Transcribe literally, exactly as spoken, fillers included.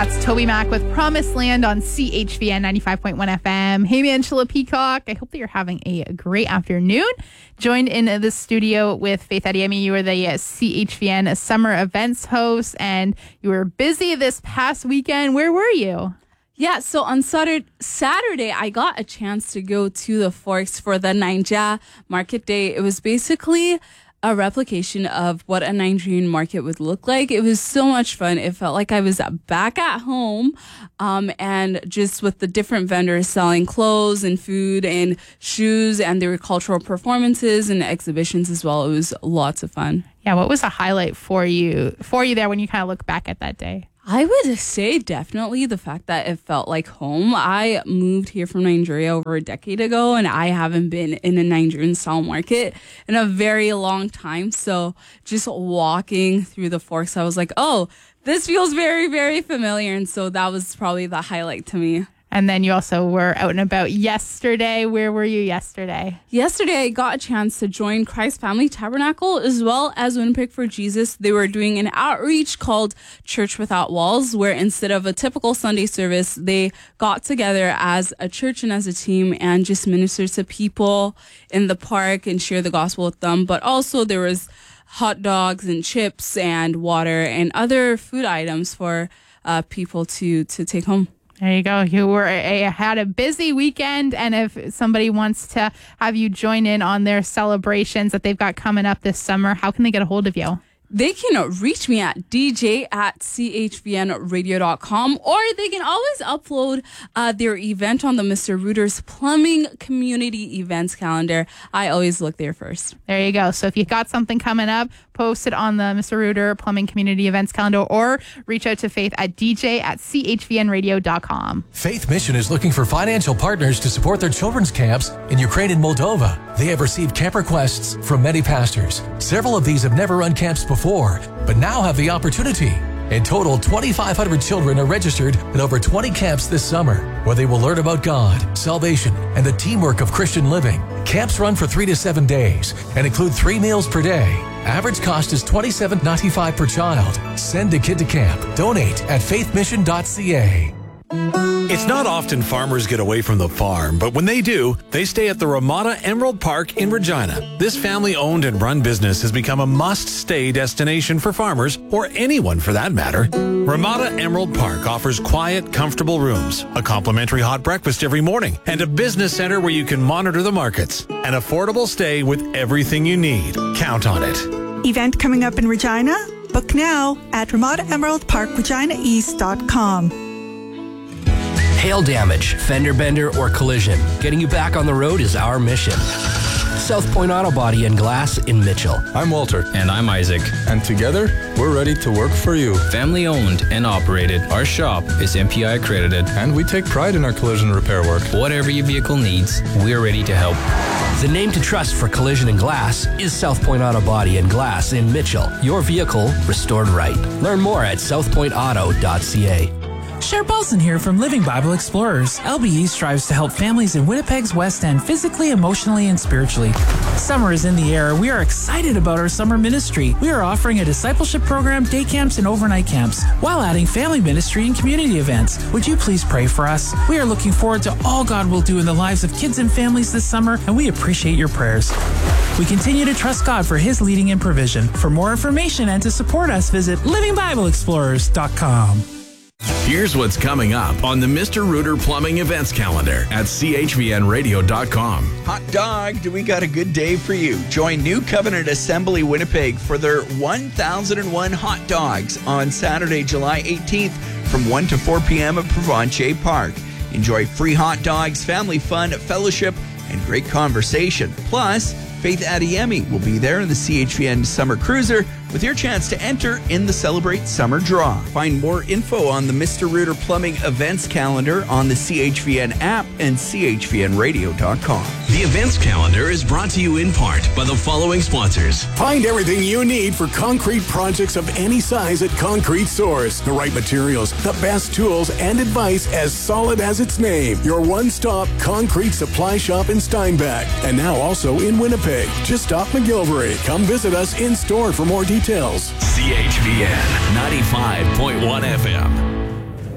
That's Toby Mac with Promised Land on C H V N ninety-five point one F M. Hey, Angela Peacock. I hope that you're having a great afternoon. Joined in the studio with Faith Adeyemi. You are the C H V N summer events host, and you were busy this past weekend. Where were you? Yeah, so on Saturday, Saturday, I got a chance to go to the Forks for the Nainjia Market Day. It was basically a replication of what a Nigerian market would look like. It was so much fun. It felt like I was back at home, um, and just with the different vendors selling clothes and food and shoes, and there were cultural performances and exhibitions as well. It was lots of fun. Yeah, what was a highlight for you for you there when you kind of look back at that day? I would say definitely the fact that it felt like home. I moved here from Nigeria over a decade ago, and I haven't been in a Nigerian style market in a very long time. So just walking through the Forks, I was like, oh, this feels very, very familiar. And so that was probably the highlight to me. And then you also were out and about yesterday. Where were you yesterday? Yesterday, I got a chance to join Christ Family Tabernacle as well as Winnipeg for Jesus. They were doing an outreach called Church Without Walls, where instead of a typical Sunday service, they got together as a church and as a team and just ministered to people in the park and share the gospel with them. But also there was hot dogs and chips and water and other food items for uh, people to, to take home. There you go. You were a, had a busy weekend, and if somebody wants to have you join in on their celebrations that they've got coming up this summer, how can they get a hold of you? They can reach me at d j at c h v n radio dot com, or they can always upload uh, their event on the Mister Rooter's Plumbing Community Events calendar. I always look there first. There you go. So if you got something coming up, post it on the Mister Rooter Plumbing Community Events calendar, or reach out to Faith at d j at c h v n radio dot com. Faith Mission is looking for financial partners to support their children's camps in Ukraine and Moldova. They have received camp requests from many pastors. Several of these have never run camps before, but now have the opportunity. In total, twenty-five hundred children are registered at over twenty camps this summer, where they will learn about God, salvation, and the teamwork of Christian living. Camps run for three to seven days and include three meals per day. Average cost is twenty-seven dollars and ninety-five cents per child. Send a kid to camp. Donate at faith mission dot c a. It's not often farmers get away from the farm, but when they do, they stay at the Ramada Emerald Park in Regina. This family-owned and run business has become a must-stay destination for farmers, or anyone for that matter. Ramada Emerald Park offers quiet, comfortable rooms, a complimentary hot breakfast every morning, and a business center where you can monitor the markets. An affordable stay with everything you need. Count on it. Event coming up in Regina? Book now at ramada emerald park regina east dot com. Hail damage, fender bender, or collision. Getting you back on the road is our mission. South Point Auto Body and Glass in Mitchell. I'm Walter. And I'm Isaac. And together, we're ready to work for you. Family owned and operated, our shop is M P I accredited. And we take pride in our collision repair work. Whatever your vehicle needs, we're ready to help. The name to trust for collision and glass is South Point Auto Body and Glass in Mitchell. Your vehicle restored right. Learn more at south point auto dot c a. Cher Paulson here from Living Bible Explorers. L B E strives to help families in Winnipeg's West End physically, emotionally, and spiritually. Summer is in the air. We are excited about our summer ministry. We are offering a discipleship program, day camps, and overnight camps, while adding family ministry and community events. Would you please pray for us? We are looking forward to all God will do in the lives of kids and families this summer, and we appreciate your prayers. We continue to trust God for His leading and provision. For more information and to support us, visit living bible explorers dot com. Here's what's coming up on the Mister Rooter Plumbing Events calendar at c h v n radio dot com. Hot dog, do we got a good day for you? Join New Covenant Assembly Winnipeg for their one thousand one hot dogs on Saturday, July eighteenth from one to four p.m. at Provencher Park. Enjoy free hot dogs, family fun, fellowship, and great conversation. Plus, Faith Adeyemi will be there in the C H V N Summer Cruiser with your chance to enter in the Celebrate Summer Draw. Find more info on the Mister Rooter Plumbing Events calendar on the C H V N app and c h v n radio dot com. The events calendar is brought to you in part by the following sponsors. Find everything you need for concrete projects of any size at Concrete Source. The right materials, the best tools, and advice as solid as its name. Your one-stop concrete supply shop in Steinbach. And now also in Winnipeg. Just off McGilvery. Come visit us in store for more details. C H V N ninety-five point one F M.